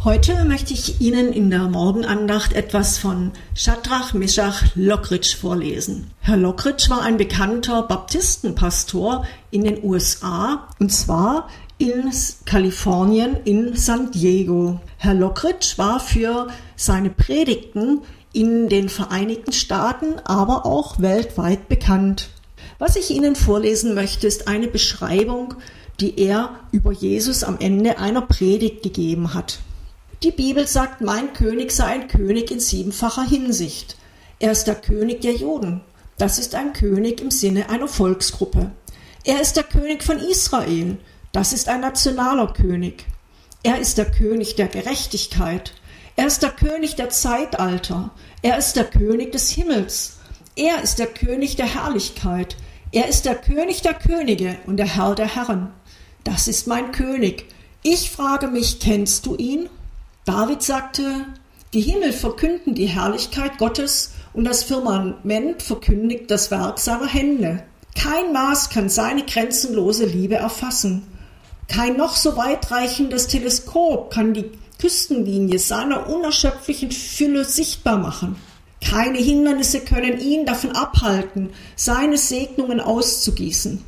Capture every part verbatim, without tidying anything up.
Heute möchte ich Ihnen in der Morgenandacht etwas von Shadrach Meshach Lockridge vorlesen. Herr Lockridge war ein bekannter Baptistenpastor in den U S A, und zwar in Kalifornien in San Diego. Herr Lockridge war für seine Predigten in den Vereinigten Staaten, aber auch weltweit bekannt. Was ich Ihnen vorlesen möchte, ist eine Beschreibung, die er über Jesus am Ende einer Predigt gegeben hat. Die Bibel sagt, mein König sei ein König in siebenfacher Hinsicht. Er ist der König der Juden. Das ist ein König im Sinne einer Volksgruppe. Er ist der König von Israel. Das ist ein nationaler König. Er ist der König der Gerechtigkeit. Er ist der König der Zeitalter. Er ist der König des Himmels. Er ist der König der Herrlichkeit. Er ist der König der Könige und der Herr der Herren. Das ist mein König. Ich frage mich, kennst du ihn? David sagte, die Himmel verkünden die Herrlichkeit Gottes und das Firmament verkündigt das Werk seiner Hände. Kein Maß kann seine grenzenlose Liebe erfassen. Kein noch so weitreichendes Teleskop kann die Küstenlinie seiner unerschöpflichen Fülle sichtbar machen. Keine Hindernisse können ihn davon abhalten, seine Segnungen auszugießen.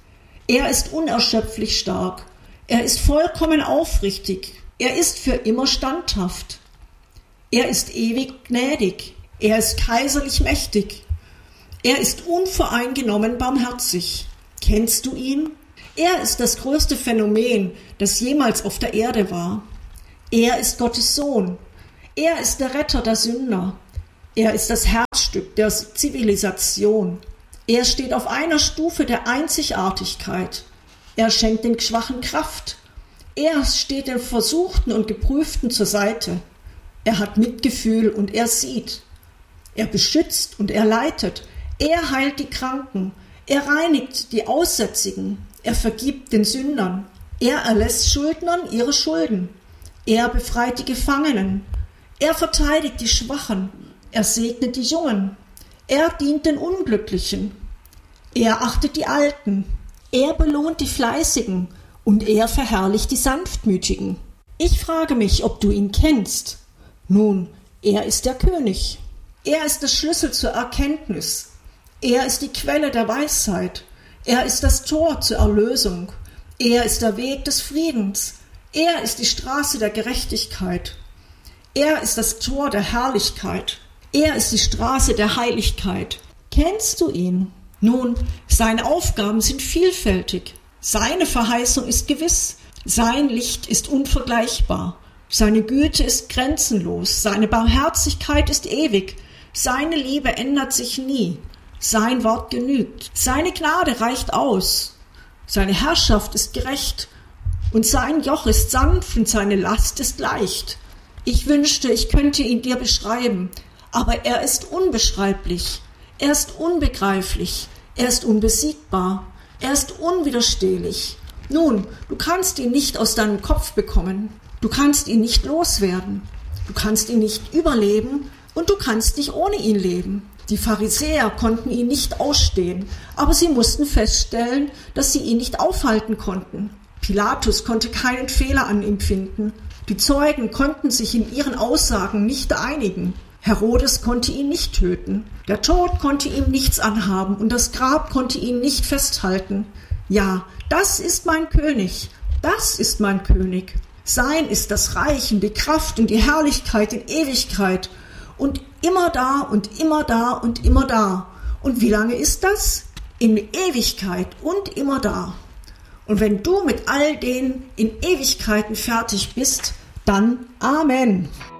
Er ist unerschöpflich stark. Er ist vollkommen aufrichtig. Er ist für immer standhaft. Er ist ewig gnädig. Er ist kaiserlich mächtig. Er ist unvoreingenommen barmherzig. Kennst du ihn? Er ist das größte Phänomen, das jemals auf der Erde war. Er ist Gottes Sohn. Er ist der Retter der Sünder. Er ist das Herzstück der Zivilisation. Er steht auf einer Stufe der Einzigartigkeit. Er schenkt den Schwachen Kraft. Er steht den Versuchten und Geprüften zur Seite. Er hat Mitgefühl und er sieht. Er beschützt und er leitet. Er heilt die Kranken. Er reinigt die Aussätzigen. Er vergibt den Sündern. Er erlässt Schuldnern ihre Schulden. Er befreit die Gefangenen. Er verteidigt die Schwachen. Er segnet die Jungen. Er dient den Unglücklichen. Er achtet die Alten. Er belohnt die Fleißigen. Und er verherrlicht die Sanftmütigen. Ich frage mich, ob du ihn kennst. Nun, er ist der König. Er ist der Schlüssel zur Erkenntnis. Er ist die Quelle der Weisheit. Er ist das Tor zur Erlösung. Er ist der Weg des Friedens. Er ist die Straße der Gerechtigkeit. Er ist das Tor der Herrlichkeit. Er ist die Straße der Heiligkeit. Kennst du ihn? Nun, seine Aufgaben sind vielfältig. Seine Verheißung ist gewiss, sein Licht ist unvergleichbar, seine Güte ist grenzenlos, seine Barmherzigkeit ist ewig, seine Liebe ändert sich nie, sein Wort genügt, seine Gnade reicht aus, seine Herrschaft ist gerecht und sein Joch ist sanft und seine Last ist leicht. Ich wünschte, ich könnte ihn dir beschreiben, aber er ist unbeschreiblich, er ist unbegreiflich, er ist unbesiegbar. Er ist unwiderstehlich. Nun, du kannst ihn nicht aus deinem Kopf bekommen. Du kannst ihn nicht loswerden. Du kannst ihn nicht überleben und du kannst nicht ohne ihn leben. Die Pharisäer konnten ihn nicht ausstehen, aber sie mussten feststellen, dass sie ihn nicht aufhalten konnten. Pilatus konnte keinen Fehler an ihm finden. Die Zeugen konnten sich in ihren Aussagen nicht einigen. Herodes konnte ihn nicht töten. Der Tod konnte ihm nichts anhaben und das Grab konnte ihn nicht festhalten. Ja, das ist mein König. Das ist mein König. Sein ist das Reich und die Kraft und die Herrlichkeit in Ewigkeit und immer da und immer da und immer da. Und wie lange ist das? In Ewigkeit und immer da. Und wenn du mit all denen in Ewigkeiten fertig bist, dann Amen.